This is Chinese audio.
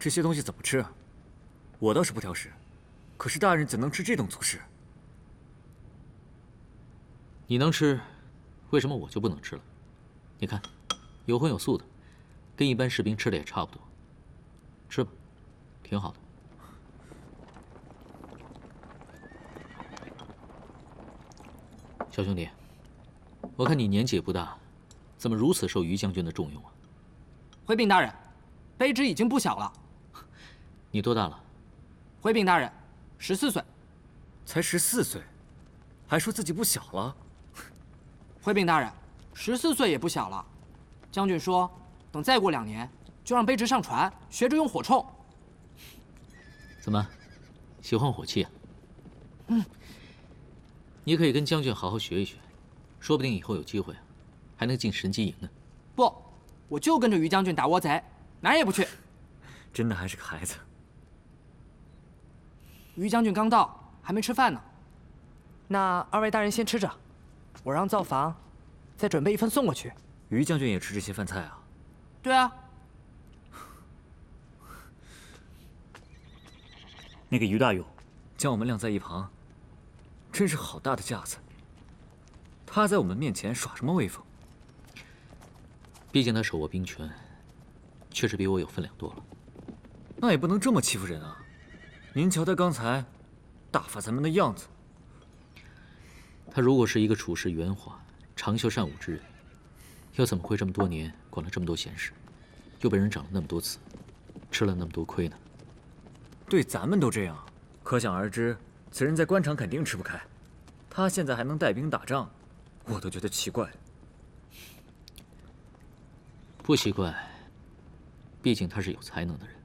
这些东西怎么吃啊？我倒是不挑食，可是大人怎能吃这种粗食？ 你能吃，为什么我就不能吃了？你看，有荤有素的，跟一般士兵吃的也差不多。吃吧，挺好的。小兄弟，我看你年纪也不大，怎么如此受于将军的重用啊？ 回禀大人，卑职已经不小了。 你多大了？ 回禀大人，14岁。 才14岁，还说自己不小了？ 回禀大人，14岁也不小了。将军说，等再过2年，就让卑职上船，学着用火铳。 怎么，喜欢火器啊？你可以跟将军好好学一学，说不定以后有机会啊，还能进神机营呢。 不，我就跟着于将军打倭贼，哪儿也不去。 真的还是个孩子。 于将军刚到，还没吃饭呢。 那2位大人先吃着，我让灶房再准备一份送过去。 于将军也吃这些饭菜啊？ 对啊。 那个于大勇，将我们晾在一旁，真是好大的架子。他在我们面前耍什么威风？ 毕竟他手握兵权，确实比我有分量多了。 那也不能这么欺负人啊！您瞧他刚才打发咱们的样子。 他如果是一个处事圆滑、长袖善舞之人，又怎么会这么多年管了这么多闲事，又被人长了那么多刺，吃了那么多亏呢？ 对咱们都这样，可想而知，此人在官场肯定吃不开。他现在还能带兵打仗，我都觉得奇怪。 不奇怪，毕竟他是有才能的人。